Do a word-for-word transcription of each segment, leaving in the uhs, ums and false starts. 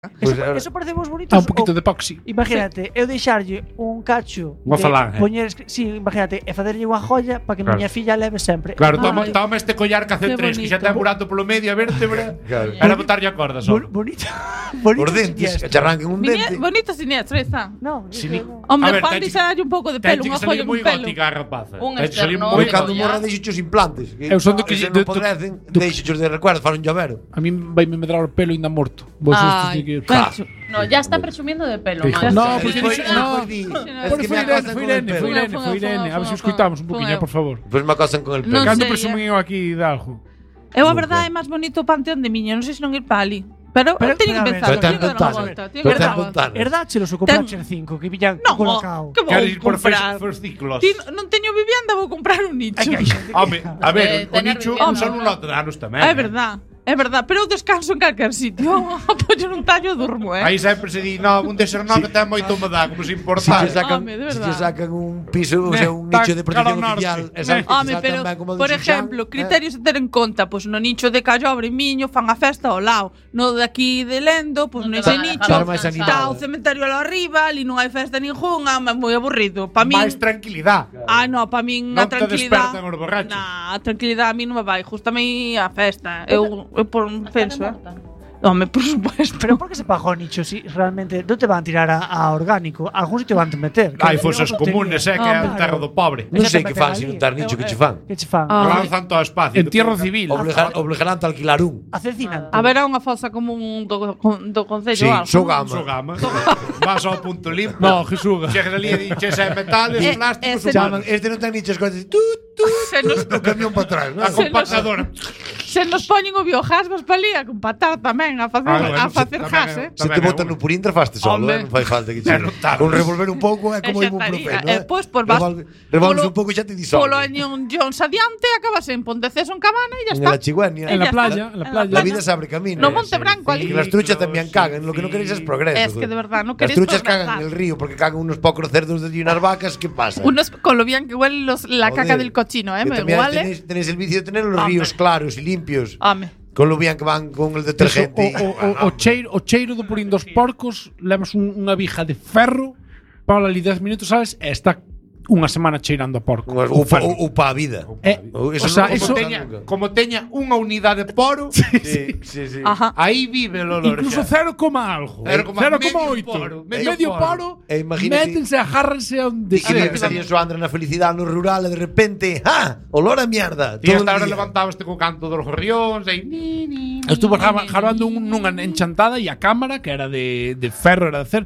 Eso, pues, eso parece moi bonito. Ah, un poquito de epoxi. Imagínate, sí. eu deixarlle un cacho unha falange. Poñer, sí, imagínate, e facerlle unha joya para que claro. miña filla leve sempre. Claro, ah, toma, toma este collar que hace tres, que xa ten burato polo medio a vértebra. Claro. Era botarlle a corda só. Bonito. Bonito. Os dentes, que te arranquen un dente. Bonito siniestro, está. No, Sini... Hombre, Juan deixarlle un pouco de pelo, unha joya con pelo. Gótica, rapaza. Un externo. Moi cando morra deixo os implantes. Eu son do que se non podrecen, deixo os de recuerdo, fan un llavero. A mí vai me medrar o pelo ainda morto. Vos estes que no, ya está presumiendo de pelo. Sí. No, porque foi, no, es que foi Irene, foi Irene, foi Irene, foi Irene. A ver se escuitamos un poquinho, por favor. Pois me acosan con el pelo. Cando presumín aquí de algo? Eu a verdade é máis bonito o Panteón de Miño, non sei se non ir pa ali. Pero, pero teño que pensar, teño que dar unha volta. Teño que dar unha volta. Herdáchelos ou comprachen cinco, que pillan colocao. Que vou comprar? Por ciclos. Non teño vivienda, vou comprar un nicho. Home, a ver, o nicho son un lote de anos tamén. É verdad. É verdad, pero eu descanso en calquer sitio. Apoio nun tallo e durmo, eh. Aí sempre se di, no, un deser no que ten moito humedad, como se importar. Si se sacan, si se sacan un piso, o sea, un nicho de protección oficial, home, pero, por exemplo, criterios a ter en conta, pois no nicho de Callobre e Miño fan a festa ao lado. No de aquí de Lendo, pois nese nicho está o cementerio ao arriba, ali non hai festa ningunha, é moi aburrido. Pa min máis tranquilidade. Ah, no, pa min a tranquilidade. Na, a tranquilidade a min non me vai, justame a festa. Eu Eu por penso, eh. Home, por supuesto. Pero por que se paga o nicho si realmente non te van tirar a, a orgánico? Algún sitio van te meter. Hai fosas comunes, eh, que é o terra do pobre. Non sei que fan sin un tar nicho que che fan. Que che fan? Lanzan todo espacio. Entierro civil. Obligarán a alquilar un. Acecinan. A ver, a unha fosa común do, do concello. Sí, Sogama. Sogama. Vas ao punto limpo. No, Jesuga. Chegas ali e dices é metales, plásticos, humanos. Este non ten nichos cousas. Tu, tu, o camión para atrás. A compactadora. Se nos poñen o biogás, vas pa ali a compatar tamén, a facer facer gas, eh. Se te botan no purinter faste solo, non fai falta que che. Con revolver un pouco é como ibuprofeno, eh. Pois por vas. Revolves un pouco e xa te disolve. Polo año Jones adiante acabas en Ponteceso en Cabana e ya está. En la Chigüenia, en la playa, en la playa. La vida se abre camino. No Monte Branco ali. Que las truchas tamén cagan, lo que non queréis es progreso. Es que de verdad no queréis progresar. Las truchas cagan en el río porque cagan unos pocos cerdos de unas vacas, ¿qué pasa? Unos con lo bien que huele la caca del cochino, eh, me huele. Tenéis el vicio de tener los ríos claros y limpios. Home. Con lo bien que van con el detergente. Eso, o, o, o, cheiro, o cheiro do purín dos porcos, levas un, unha vija de ferro para ali dez minutos, sabes? E está unha semana cheirando a porco. Ou pa a vida. Eh, eso o sea, no, eso, como, teña, como teña unha unidade de poro, sí, sí, sí, sí. Aí vive o olor. Incluso cero coma algo. cero coma oito. Medio, medio poro. E métense, agárrense onde sea. E que estaría so Andra na felicidade no rural e de repente, ¡ah! Olor a mierda. E hasta ahora levantabaste co canto dos gorrións e ni ni. Estuvo grabando un, nunha enchantada e a cámara, que era de, de ferro, era de cer,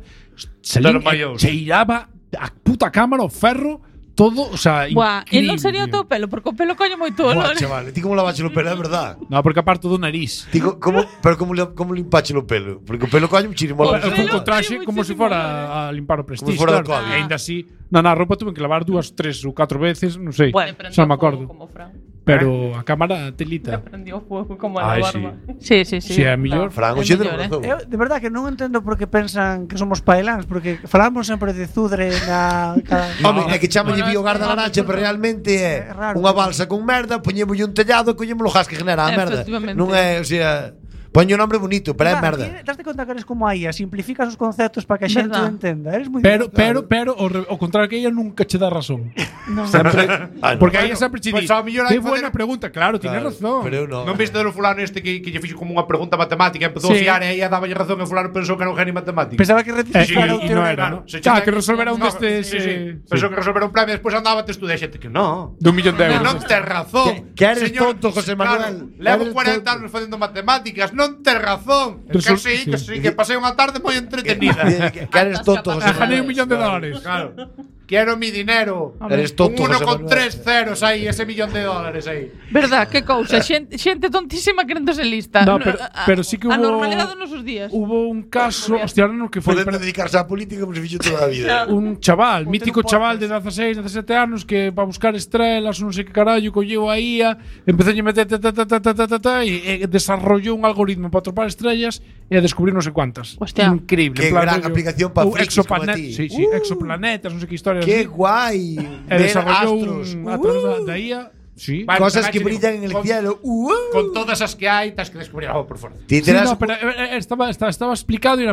cheiraba a puta cámara, o ferro, todo, o sea, buah, increíble. E non sería todo pelo, porque o pelo coño moito olor. Buah, chaval, ti como lavache o pelo, é verdad? No, porque aparte do nariz. Ti como, pero como como limpache o pelo? Porque o pelo coño un chirimo. Eu fui con traxe como se fora a limpar o prestige, claro. E ainda así, na na roupa tuve que lavar dúas, tres ou catro veces, non sei. Bueno, xa me acordo. Pero a cámara telita. Prendió fuego como a la barba. Sí, sí, sí. Si é mellor. Fran, o xedro razón. Eu de verdade que non entendo por que pensan que somos pailáns, porque falamos sempre de Zudre na Home, é que chamalle biogar da Laracha, pero realmente é unha balsa con merda, poñémolle un tellado e collemos o gas que genera a merda. Non é, o sea, poño un nombre bonito, pero é merda. Daste conta que eres como a I A, simplificas os conceptos para que a xente o entenda. Eres moi Pero pero pero o contrario que ella nunca che dá razón. Sempre, porque aí sempre che di. Que buena pregunta, claro, tienes razón. Pero non. Non viste do fulano este que que lle fixo como unha pregunta matemática, empezou a fiar e aí daballe razón e fulano pensou que era un genio matemático. Pensaba que rectificara o teorema. Ah, que resolvera un destes. Pensou que resolvera un premio e despois andaba te estudar xente que non. De un millón de euros. Non tes razón. Que eres tonto, José Manuel. Levo cuarenta anos facendo matemáticas, non tes razón. Que sí, que sí, que pasei unha tarde moi entretenida. Que eres tonto, José Manuel. Gané un millón de dólares. Claro. Quiero mi dinero. Eres tonto, un uno con tres ceros aí, ese millón de dólares aí. Verdad, que cousa, xente, xente tontísima queréndose lista. No, pero, pero sí que hubo a normalidade nos nosos días. Hubo un caso, hostia, no que foi podendo dedicarse á política como se fixo toda a vida. Un chaval, mítico chaval de dieciséis, diecisiete anos que para buscar estrelas, non sei que carallo, colleu a I A, empezou a meter ta ta ta ta ta ta ta e desarrollou un algoritmo para atopar estrellas e a descubrir non sei cuántas. Hostia. Increíble. Que gran aplicación para frikis como a ti. Sí, sí, exoplanetas, non sei que historias. Que guai. E desarrollou un, a través da I A Sí. Bueno, Cosas que tamén brillan en digo, el con- cielo. Uh, Con todas as que hai, tens que descubrir algo por fora. Ti Sí, terás no, pero eh, eh, estaba, estaba, estaba explicado e